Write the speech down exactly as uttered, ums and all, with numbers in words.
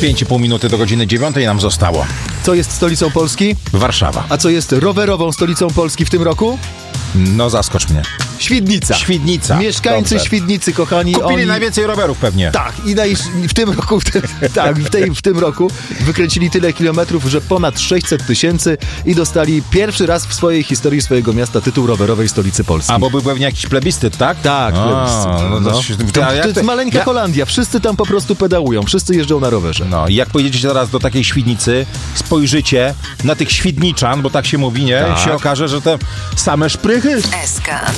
pięć i pół minuty do godziny dziewiątej nam zostało. Co jest stolicą Polski? Warszawa. A co jest rowerową stolicą Polski w tym roku? No zaskocz mnie. Świdnica. Świdnica. Mieszkańcy Dobrze. Świdnicy, kochani. Kupili oni... najwięcej rowerów pewnie. Tak, i naj... w tym roku, w tym... tak, w, tej, w tym roku wykręcili tyle kilometrów, że ponad sześćset tysięcy i dostali pierwszy raz w swojej historii swojego miasta tytuł rowerowej stolicy Polski. A bo był pewnie jakiś plebiscyt, tak? Tak, A, plebiscyt. no, No. to, się- To, a jak to jest to- maleńka ja- Holandia, wszyscy tam po prostu pedałują, wszyscy jeżdżą na rowerze. No i jak pojedziecie teraz do takiej Świdnicy, spojrzycie na tych Świdniczan, bo tak się mówi, nie? Tak. I się okaże, że te same szprychy. S K.